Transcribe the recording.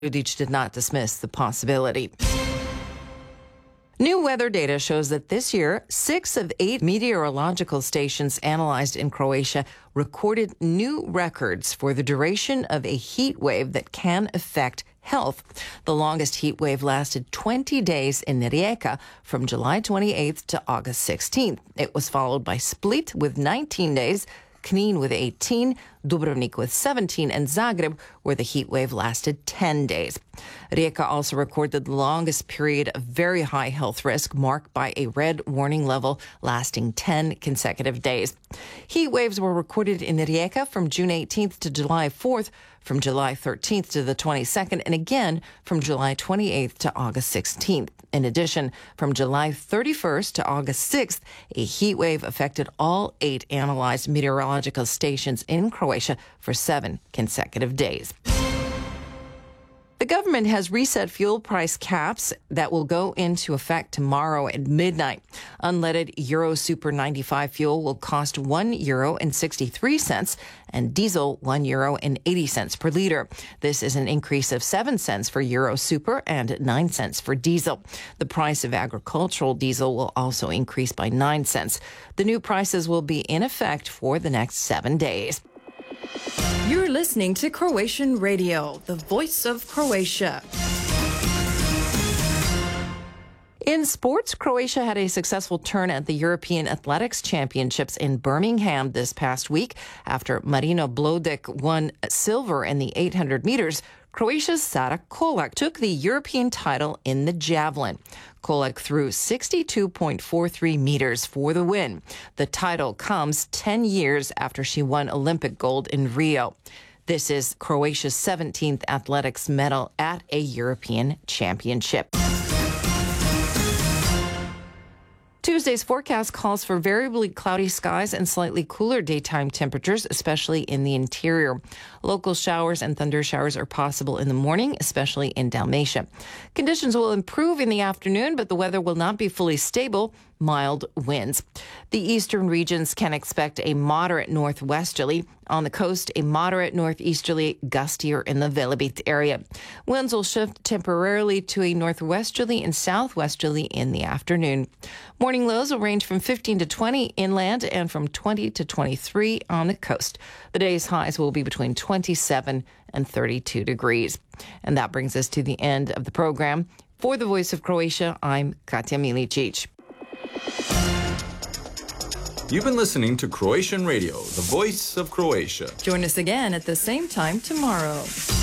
Vudic did not dismiss the possibility. New weather data shows that this year, 6 of 8 meteorological stations analyzed in Croatia recorded new records for the duration of a heat wave that can affect health. The longest heat wave lasted 20 days in Rijeka from July 28th to August 16th. It was followed by Split with 19 days, Knin with 18, Dubrovnik with 17, and Zagreb, where the heat wave lasted 10 days. Rijeka also recorded the longest period of very high health risk, marked by a red warning level lasting 10 consecutive days. Heat waves were recorded in Rijeka from June 18th to July 4th, from July 13th to the 22nd, and again from July 28th to August 16th. In addition, from July 31st to August 6th, a heat wave affected all 8 analyzed meteorological stations in Croatia for 7 consecutive days. The government has reset fuel price caps that will go into effect tomorrow at midnight. Unleaded Euro Super 95 fuel will cost €1.63 and diesel €1.80 per liter. This is an increase of 7 cents for Euro Super and 9 cents for diesel. The price of agricultural diesel will also increase by 9 cents. The new prices will be in effect for the next 7 days. You're listening to Croatian Radio, the voice of Croatia. In sports, Croatia had a successful turn at the European Athletics Championships in Birmingham this past week. After Marino Blodek won silver in the 800 meters, Croatia's Sara Kolak took the European title in the javelin. Kolak threw 62.43 meters for the win. The title comes 10 years after she won Olympic gold in Rio. This is Croatia's 17th athletics medal at a European championship. Tuesday's forecast calls for variably cloudy skies and slightly cooler daytime temperatures, especially in the interior. Local showers and thunder showers are possible in the morning, especially in Dalmatia. Conditions will improve in the afternoon, but the weather will not be fully stable. Mild winds. The eastern regions can expect a moderate northwesterly. On the coast, a moderate northeasterly, gustier in the Velebit area. Winds will shift temporarily to a northwesterly and southwesterly in the afternoon. Morning lows will range from 15 to 20 inland and from 20 to 23 on the coast. The day's highs will be between 27 and 32 degrees. And that brings us to the end of the program. For the Voice of Croatia, I'm Katja Milicic. You've been listening to Croatian Radio, the voice of Croatia. Join us again at the same time tomorrow.